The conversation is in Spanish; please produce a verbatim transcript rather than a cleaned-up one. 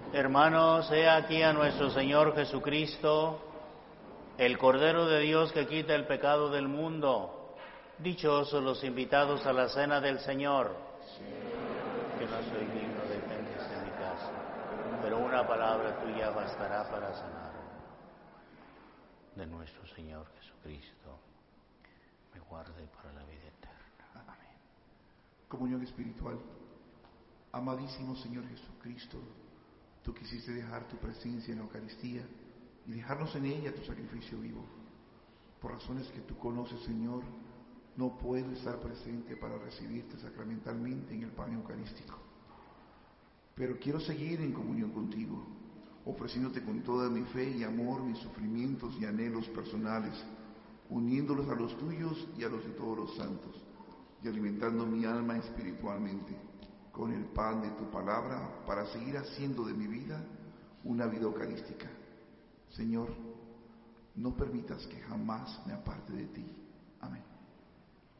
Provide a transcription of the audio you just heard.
Hermanos, he aquí a nuestro Señor Jesucristo, el Cordero de Dios que quita el pecado del mundo. Dichosos los invitados a la cena del Señor. Que no soy digno de que entres en mi casa, pero una palabra tuya bastará para sanar. De nuestro Señor Jesucristo, me guarde para la vida eterna. Amén. Comunión espiritual. Amadísimo Señor Jesucristo, tú quisiste dejar tu presencia en la Eucaristía y dejarnos en ella tu sacrificio vivo. Por razones que tú conoces, Señor, no puedo estar presente para recibirte sacramentalmente en el pan eucarístico. Pero quiero seguir en comunión contigo, ofreciéndote con toda mi fe y amor mis sufrimientos y anhelos personales, uniéndolos a los tuyos y a los de todos los santos, y alimentando mi alma espiritualmente con el pan de tu palabra para seguir haciendo de mi vida una vida eucarística. Señor, no permitas que jamás me aparte de ti. Amén.